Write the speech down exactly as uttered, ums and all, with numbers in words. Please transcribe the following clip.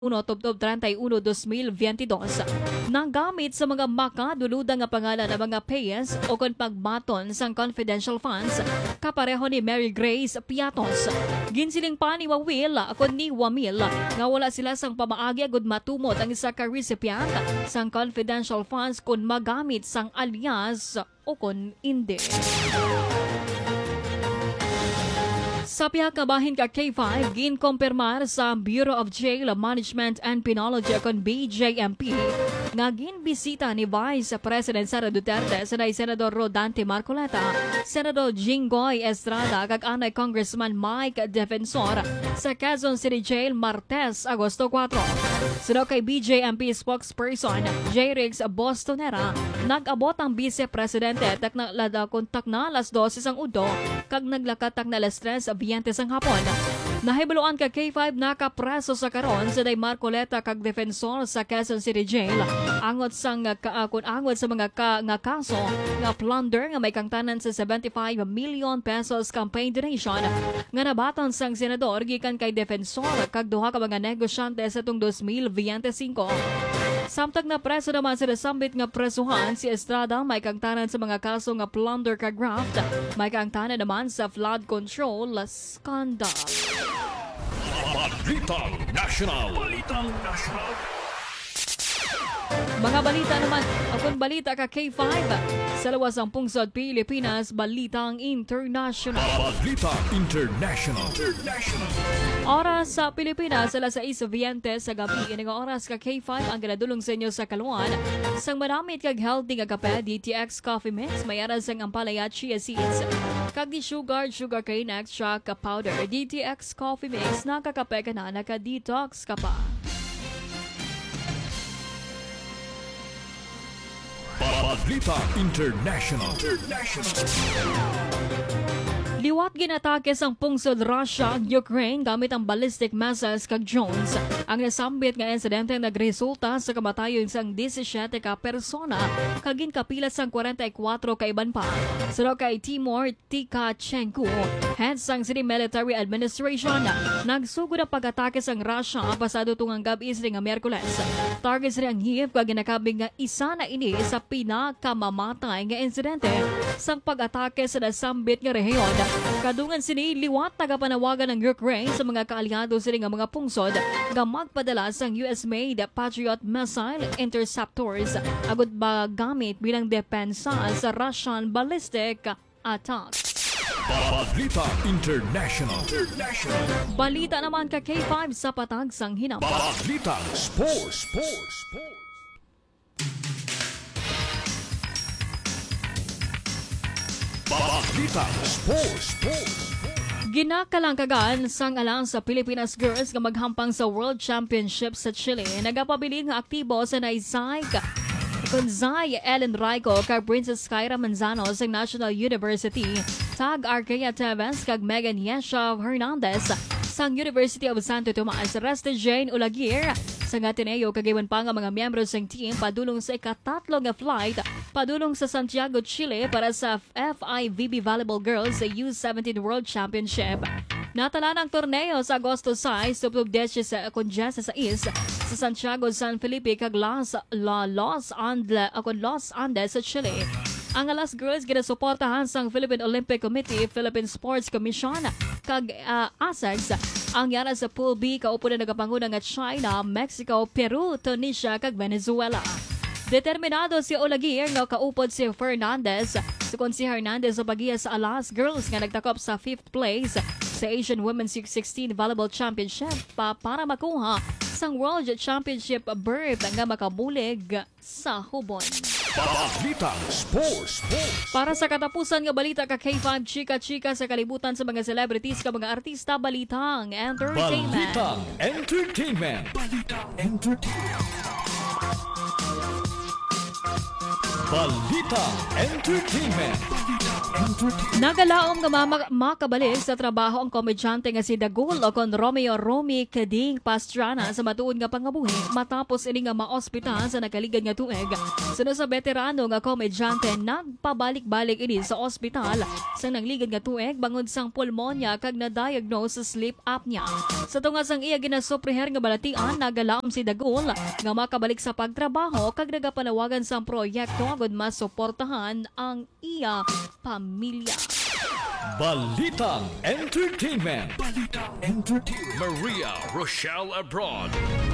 Tubtob thirty-one, twenty twenty-two nang gamit sa mga makaduluda nga pangalan ng mga payers o kon pagbaton sang confidential funds kapareho ni Mary Grace Piatos. Ginsiling pa ni Wawil kon ni Wamil nga wala sila sang pamaagi agud matumot ang isa ka recipient sang confidential funds kon magamit sang alias o kon hindi. Sa pihak nga bahin ka K five, ginkompirmar sa Bureau of Jail Management and Penology kon B J M P nga ginbisita ni Vice President Sara Duterte sa Senador Rodante Marcoleta, Senador Jinggoy Estrada kag anay Congressman Mike Defensor sa Quezon City Jail Martes, Agosto four. Suno kay B J M P spokesperson J. Riggs Bostonera, nag-abot ang Vice Presidente tak na lada kontak na alas twelve ang udo kag naglakat tak na alas tres biyentes ang hapon. Nahibaluan ka K five nakapreso sa karon sa Day Marcoleta kag defensor sa Quezon City Jail angot sang kaakon angot sa mga ka, nga kaso nga plunder nga may kangtanan sa seventy-five million pesos campaign donation nga nabaton sang senador gikan kay defensor kag duha ka mga negosyante sa tung twenty twenty-five. Samtang na preso naman sa nasambit nga presuhan si Estrada may kangtanan sa mga kaso nga plunder kag graft, may kangtanan naman sa flood control scandal. Balitang National. Balitang National. Mga balita naman, akong balita ka K five sa lawas ang pungsod Pilipinas, Balitang International. Balitang International. International. Oras sa Pilipinas, alas sais twenty sa gabi. Ini nga oras ka K five ang ginadulong sa inyo sa kaluan. Sang maramit kag healthy nga kape, D T X Coffee Mix, may aras ang ampalaya chia seeds. Kag di sugar, sugar cane extra ka powder. D T X Coffee Mix, nakakape ka na, naka-detox ka pa. Balitang International. International. Liwat ginatake sang pungsod Russia ang Ukraine gamit ang ballistic missiles kag drones. Ang nasambit nga insidente nagresulta sa kamatayon sang seventeen ka persona kag ginkapilat sang forty-four ka iban pa. Suno kay Timur Tikachenko, head sang City Military Administration, nagsugod ang pag-atake sang Russia pasado tungang gabi nga Miyerkules. Target sila ang hiyip kag ginakabing nga isa na ini sa pinakamamatay nga insidente sang pag-atake sa nasambit nga rehiyon. Kadungan sini liwat tagapanawagan ng Ukraine sa mga kaalyado sila nga mga pungsod nga magpadala sang U S-made Patriot missile interceptors agud ba gamit bilang depensa sa Russian ballistic attack. Balitang International. International. Balita naman ka K five sa patag sang hinampa. Balitang Sports. Sports. Sports. Balitang Sports. Sports. Ginakalangkagan sang alang sa Pilipinas Girls nga maghampang sa World Championship sa Chile. Nagapabiling nga aktibo sa naisay ka Kunzay Ellen Raico kag Princess Kyra Manzano sa National University. Tag Arquea Teves kag Megan Yesha Hernandez sang University of Santo Tomas. Resta Jane Ulagir sa Ateneo kagiwan pa nga mga miyembro sang team padulong sa ikatatlo nga flight padulong sa Santiago, Chile para sa F I V B Volleyball Girls sa U seventeen World Championship. Natala ng torneo sa Agosto six, tuptub sa Conjesa sa Is sa Santiago, San Felipe kag Los, La, Los, Andes, Los Andes sa Chile. Ang alas girls ginasuportahan sang Philippine Olympic Committee, Philippine Sports Commission kag uh, A S E C. Ang yara sa Pool B kaupo na nagapanguna nga China, Mexico, Peru, Tunisia kag Venezuela. Determinado si Olagir nga kaupod si Fernandez. Sukon si Hernandez sa pagiya sa alas girls nga nagtakop sa fifth place sa Asian Women's U sixteen Volleyball Championship pa para makuha sang World Championship berth nga makabulig sa hubon. Balitang Sports. Sports. Para sa katapusan nga balita ka K five chika-chika sa kalibutan sa mga celebrities ka mga artista, Balitang Entertainment. Balitang Entertainment. Balitang Entertainment. Balita Entertainment. Nagalaom nga mama- makabalik sa trabaho ang komedyante nga si Dagul o kon Romeo Romy Kading Pastrana sa matuod nga pangabuhi matapos ini nga maospital sa nakaligad nga tuig. Sunod sa veterano nga komedyante nagpabalik-balik ini sa ospital sa nangligad nga tuig bangod sang pulmonya kag na-diagnose sa sleep apnea. Sa tunga sang iya ginasupriher nga balatian nagalaom si Dagul nga makabalik sa pagtrabaho kag nagapanawagan sang proyekto agud masuportahan ang iya pamilya. Balitang Entertainment. Balitang Entertainment. Maria Rochelle Abroad